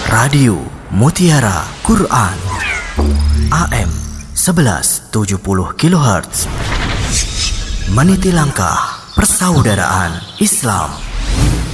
Radio Mutiara Quran AM 1170 kHz. Meniti langkah persaudaraan Islam.